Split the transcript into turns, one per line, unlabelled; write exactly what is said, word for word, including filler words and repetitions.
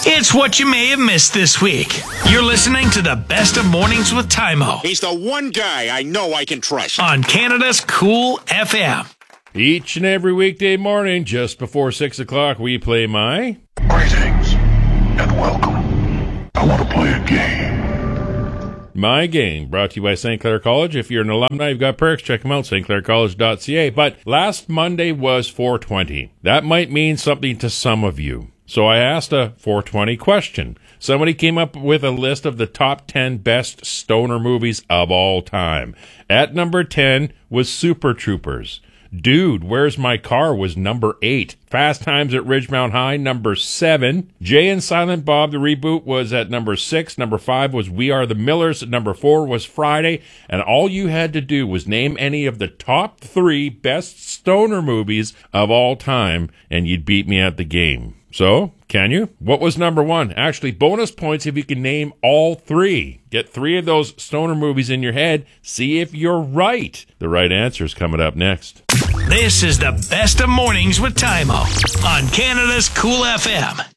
It's what you may have missed this week. You're listening to the Best of Mornings with Tymo
He's the one guy I know I can trust.
on Canada's Cool F M.
Each and every weekday morning, just before six o'clock, we play my...
Greetings and welcome. I want to play a game.
My Game, brought to you by Saint Clair College. If you're an alumni, you've got perks. Check them out, st clair college dot c a. But last Monday was four twenty. That might mean something to some of you. So I asked a four twenty question. Somebody came up with a list of the top ten best stoner movies of all time. At number ten was Super Troopers. Dude, Where's My Car was number eight. Fast Times at Ridgemount High, number seven. Jay and Silent Bob, the reboot, was at number six. Number five was We Are the Millers. Number four was Friday. And all you had to do was name any of the top three best stoner movies of all time, and you'd beat me at the game. So, can you? What was number one? Actually, bonus points if you can name all three. Get three of those stoner movies in your head. See if you're right. The right answer is coming up next.
This is the Best of Mornings with Tymo on Canada's Cool F M.